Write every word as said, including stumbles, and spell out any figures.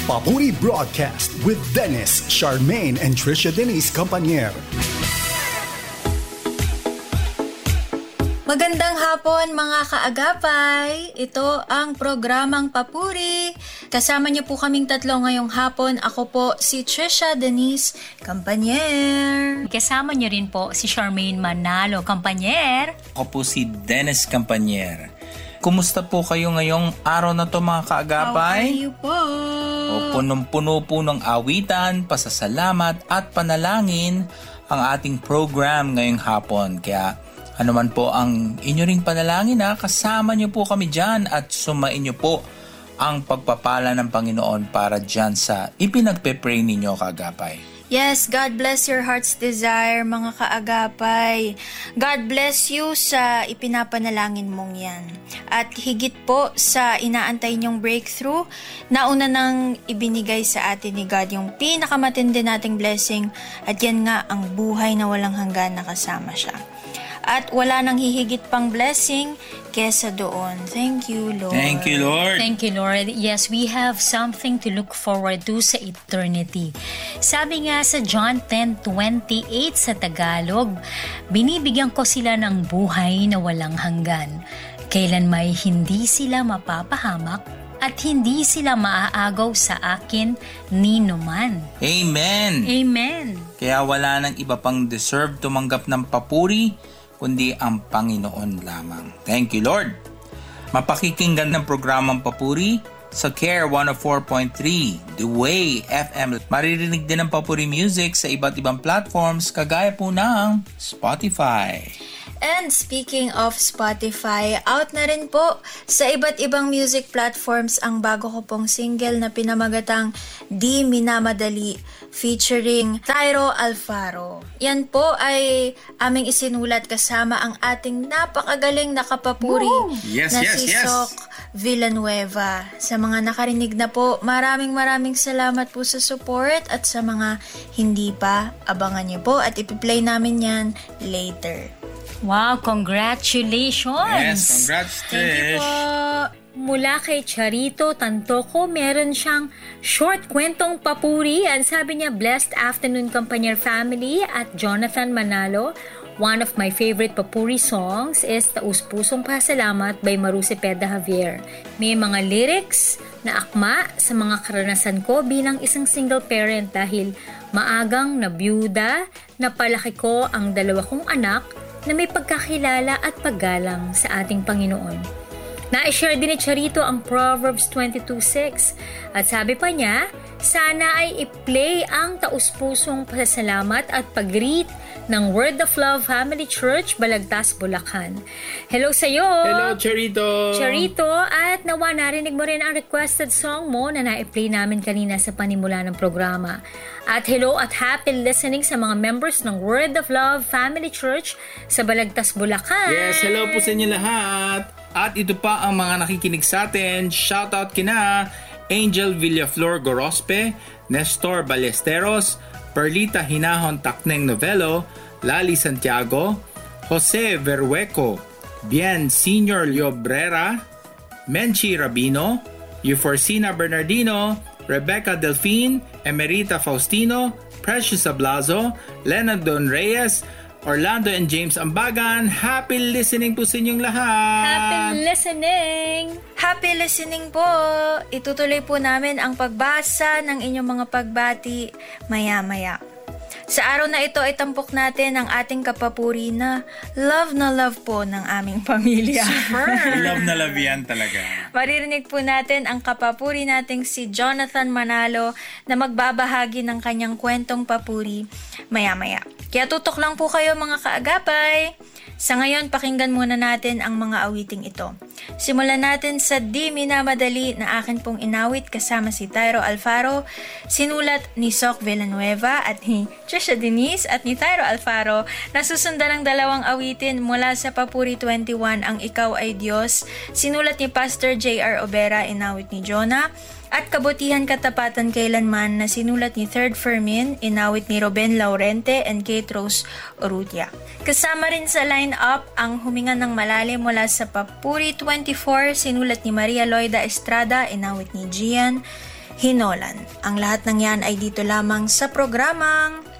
Papuri Broadcast with Dennis, Charmaine, and Trisha Denise Campanier. Magandang hapon mga kaagapay. Ito ang programang Papuri. Kasama niyo po kaming tatlo ngayong hapon. Ako po si Trisha Denise Campanier. Kasama niyo rin po si Charmaine Manalo Campanier. Ako po si Dennis Campanier. Kumusta po kayo ngayong araw na to mga kaagapay? How are you po? O punong-puno po ng awitan, pasasalamat at panalangin ang ating program ngayong hapon. Kaya ano man po ang inyo ring panalangin na kasama niyo po kami dyan at sumain niyo po ang pagpapala ng Panginoon para dyan sa ipinagpe-pray ninyo kaagapay. Yes, God bless your heart's desire, mga kaagapay. God bless you sa ipinapanalangin mong yan. At higit po sa inaantay niyong breakthrough, nauna nang ibinigay sa atin ni God yung pinakamatindi nating blessing, at yan nga ang buhay na walang hanggan na kasama siya. At wala nang hihigit pang blessing kesa doon. Thank you, Lord. Thank you, Lord. Thank you, Lord. Yes, we have something to look forward to sa eternity. Sabi nga sa John ten twenty-eight sa Tagalog, binibigyan ko sila ng buhay na walang hanggan. Kailan may hindi sila mapapahamak at hindi sila maaagaw sa akin ni numan. Amen. Amen. Kaya wala nang iba pang deserve tumanggap ng papuri, kundi ang Panginoon lamang. Thank you, Lord. Mapakikinggan ng programang Papuri sa Care one oh four point three, The Way F M. Maririnig din ang Papuri Music sa iba't ibang platforms kagaya po ng Spotify. And speaking of Spotify, out na rin po sa iba't ibang music platforms ang bago ko pong single na pinamagatang Di Minamadali featuring Tyro Alfaro. Yan po ay aming isinulat kasama ang ating napakagaling na kapapuri Yes, na yes, si yes. Sok Villanueva. Sa mga nakarinig na po, maraming maraming salamat po sa support, at sa mga hindi pa, abangan niyo po at ipi-play namin yan later. Wow, congratulations! Yes, congrats, Thank you Trish. po. Mula kay Charito Tantoco, meron siyang short kwentong papuri. Ang sabi niya, Blessed Afternoon Campanier Family at Jonathan Manalo. One of my favorite papuri songs is Taus-Pusong Pasalamat by Maru Cepeda Javier. May mga lyrics na akma sa mga karanasan ko bilang isang single parent dahil maagang nabiyuda, napalaki ko ang dalawa kong anak na may pagkakilala at paggalang sa ating Panginoon. Na-share din ni Charito ang Proverbs twenty-two six at sabi pa niya, sana ay i-play ang taus-pusong pasasalamat at pag-greet ng Word of Love Family Church, Balagtas, Bulacan. Hello sa iyo! Hello, Charito! Charito, at nawa narinig mo rin ang requested song mo na na-play namin kanina sa panimula ng programa. At hello at happy listening sa mga members ng Word of Love Family Church sa Balagtas, Bulacan. Yes, hello po sa inyo lahat. At ito pa ang mga nakikinig sa atin. Shoutout kina Angel Villaflor Gorospe, Nestor Ballesteros, Perlita Hinahon Takneng Novelo, Lali Santiago, Jose Verhueco, Bien Senior Llobrera, Menchi Rabino, Euforcina Bernardino, Rebecca Delfin, Emerita Faustino, Precious Ablazo, Leonard Don Reyes, Orlando and James Ambagan. Happy listening po sa inyong lahat. Happy listening! Happy listening po! Itutuloy po namin ang pagbasa ng inyong mga pagbati maya-maya. Sa araw na ito ay tampok natin ang ating kapapuri na love na love po ng aming pamilya. Love na love yan talaga. Maririnig po natin ang kapapuri nating si Jonathan Manalo na magbabahagi ng kanyang kwentong papuri maya-maya. Kaya tutok lang po kayo mga kaagapay. Sa ngayon, pakinggan muna natin ang mga awiting ito. Simulan natin sa Di Minamadali na akin pong inawit kasama si Tyro Alfaro, sinulat ni Sok Villanueva at ni Trisha Denise at ni Tyro Alfaro, na susundan ng dalawang awitin mula sa Papuri twenty-one, Ang Ikaw ay Diyos, sinulat ni Pastor J R Obera, inawit ni Jonah, at Kabutihan Katapatan Kailanman na sinulat ni Third Fermin, inawit ni Ruben Laurente and Kate Rose Urrutia. Kasama rin sa line-up ang Huminga ng Malalim mula sa Papuri twenty-four, sinulat ni Maria Loida Estrada, inawit ni Gian. Hinolan. Ang lahat ng yan ay dito lamang sa programang